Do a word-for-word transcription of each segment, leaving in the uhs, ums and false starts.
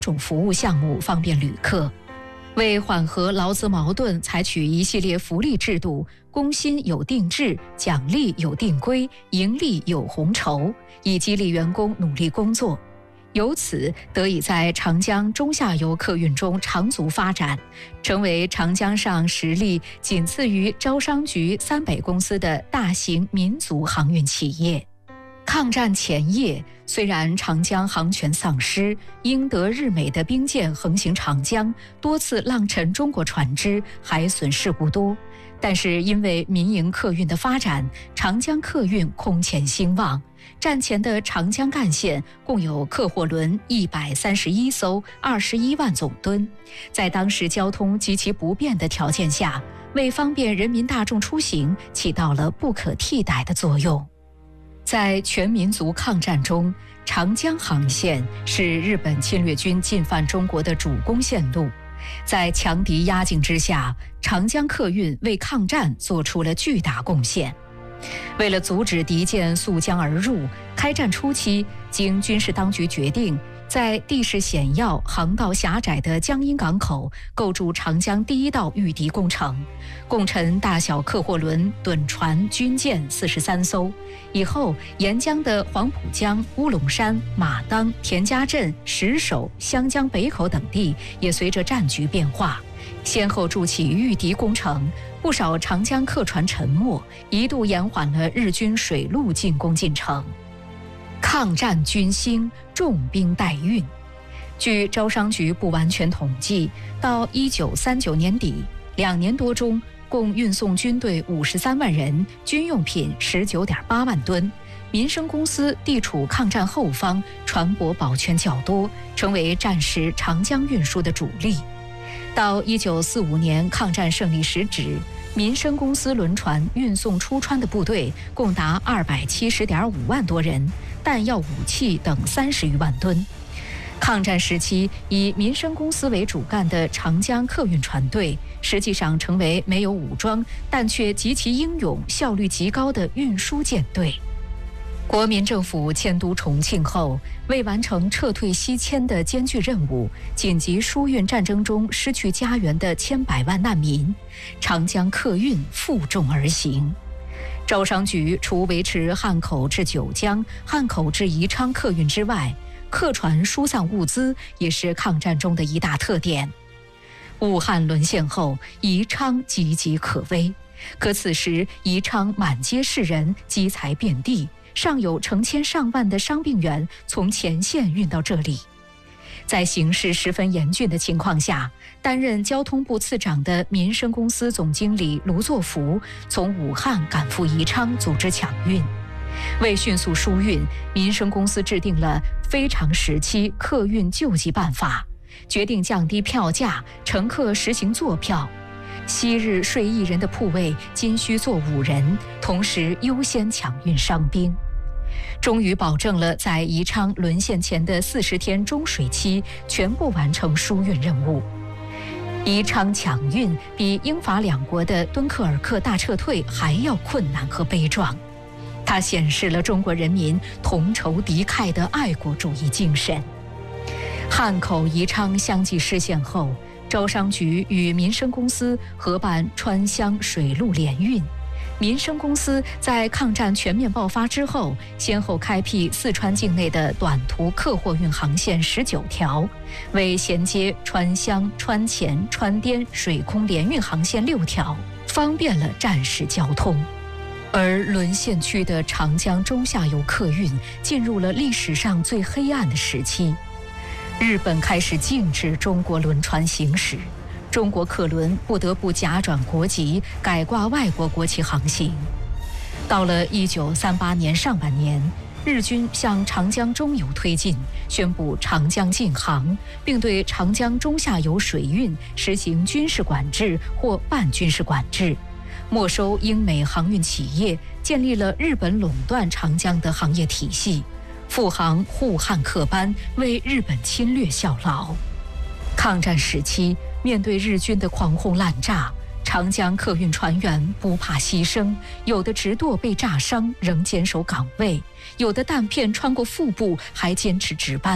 种服务项目方便旅客。为缓和劳资矛盾，采取一系列福利制度，工薪有定制，奖励有定规，盈利有红筹，以激励员工努力工作。由此得以在长江中下游客运中长足发展，成为长江上实力仅次于招商局、三北公司的大型民族航运企业。抗战前夜，虽然长江航权丧失，英德日美的兵舰横行长江，多次浪沉中国船只，海损事故多，但是因为民营客运的发展，长江客运空前兴旺。战前的长江干线共有客货轮一百三十一艘，二十一万总吨。在当时交通极其不便的条件下，为方便人民大众出行，起到了不可替代的作用。在全民族抗战中，长江航线是日本侵略军进犯中国的主攻线路。在强敌压境之下，长江客运为抗战做出了巨大贡献。为了阻止敌舰溯江而入，开战初期，经军事当局决定，在地势险要、航道狭窄的江阴港口构筑长江第一道御敌工程，共乘大小客货轮、趸船、军舰四十三艘。以后，沿江的黄浦江、乌龙山、马当、田家镇、石首、湘江北口等地也随着战局变化，先后筑起御敌工程，不少长江客船沉没，一度延缓了日军水陆进攻进程。抗战军兴，重兵待运。据招商局不完全统计，到一九三九年底，两年多中，共运送军队五十三万人，军用品十九点八万吨。民生公司地处抗战后方，船舶保全较多，成为战时长江运输的主力。到一九四五年抗战胜利时止，民生公司轮船运送出川的部队共达二百七十点五万多人，弹药、武器等三十余万吨。抗战时期，以民生公司为主干的长江客运船队，实际上成为没有武装但却极其英勇、效率极高的运输舰队。国民政府迁都重庆后，为完成撤退西迁的艰巨任务，紧急疏运战争中失去家园的千百万难民，长江客运负重而行。招商局除维持汉口至九江、汉口至宜昌客运之外，客船输送物资也是抗战中的一大特点。武汉沦陷后，宜昌岌岌可危，可此时宜昌满街是人，积财遍地，尚有成千上万的伤病员从前线运到这里。在形势十分严峻的情况下，担任交通部次长的民生公司总经理卢作孚从武汉赶赴宜昌组织抢运。为迅速疏运，民生公司制定了非常时期客运救济办法，决定降低票价，乘客实行坐票。昔日睡一人的铺位今需坐五人，同时优先抢运伤兵。终于保证了在宜昌沦陷前的四十天中水期全部完成疏运任务。宜昌抢运比英法两国的敦刻尔克大撤退还要困难和悲壮，它显示了中国人民同仇敌忾的爱国主义精神。汉口、宜昌相继失陷后，招商局与民生公司合办川湘水陆联运。民生公司在抗战全面爆发之后，先后开辟四川境内的短途客货运航线十九条，为衔接川湘、川黔、川滇水空联运航线六条，方便了战时交通。而沦陷区的长江中下游客运进入了历史上最黑暗的时期。日本开始禁止中国轮船行驶，中国客轮不得不假转国籍，改挂外国国旗航行。到了一九三八年上半年，日军向长江中游推进，宣布长江禁航，并对长江中下游水运实行军事管制或半军事管制，没收英美航运企业，建立了日本垄断长江的行业体系，复航沪汉客班，为日本侵略效劳。抗战时期，面对日军的狂轰滥炸，长江客运船员不怕牺牲，有的直舵被炸伤仍坚守岗位，有的弹片穿过腹部还坚持值班。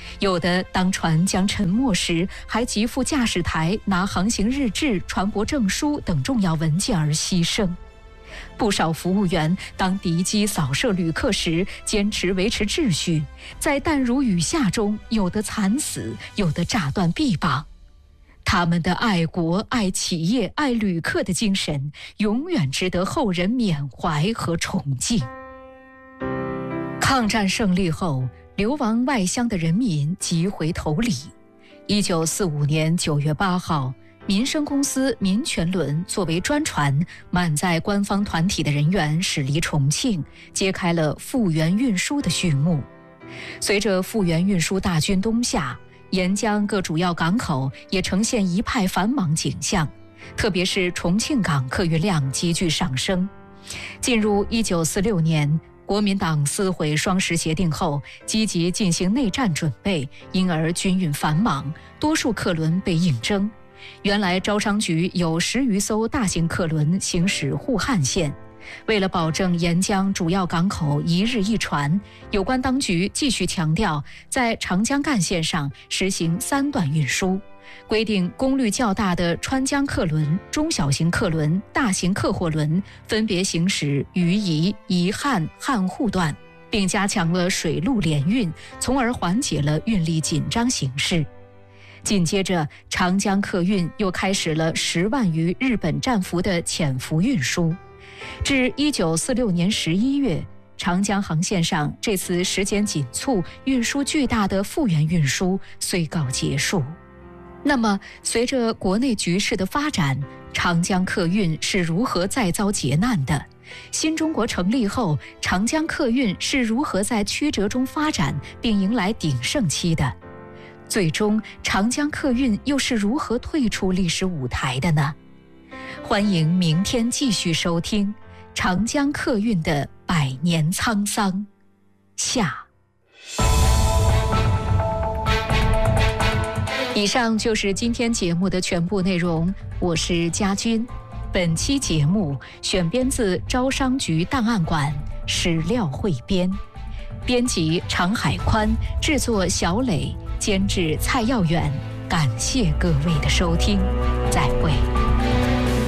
有的当船将沉没时，还急赴驾驶台拿航行日志、船舶证书等重要文件而牺牲。不少服务员当敌机扫射旅客时，坚持维持秩序，在弹如雨下中，有的惨死，有的炸断臂膀。他们的爱国、爱企业、爱旅客的精神，永远值得后人缅怀和崇敬。抗战胜利后，流亡外乡的人民急回头里。一九四五年九月八号，民生公司民权轮作为专船，满载官方团体的人员驶离重庆，揭开了复员运输的序幕。随着复员运输大军东下，沿江各主要港口也呈现一派繁忙景象，特别是重庆港客运量急剧上升。进入一九四六年，国民党撕毁双十协定后，积极进行内战准备，因而军运繁忙，多数客轮被应征。原来招商局有十余艘大型客轮行驶沪汉线，为了保证沿江主要港口一日一船，有关当局继续强调在长江干线上实行三段运输，规定功率较大的川江客轮、中小型客轮、大型客货轮分别行驶渝宜、宜汉、汉沪段，并加强了水陆联运，从而缓解了运力紧张形势。紧接着，长江客运又开始了十万余日本战俘的潜伏运输。至一九四六年十一月，长江航线上这次时间紧促、运输巨大的复员运输虽告结束。那么，随着国内局势的发展，长江客运是如何再遭劫难的？新中国成立后，长江客运是如何在曲折中发展并迎来鼎盛期的？最终，长江客运又是如何退出历史舞台的呢？欢迎明天继续收听长江客运的百年沧桑下。以上就是今天节目的全部内容，我是佳君。本期节目选编自招商局档案馆，史料汇编，编辑常海宽，制作小磊，监制蔡耀远。感谢各位的收听，再会。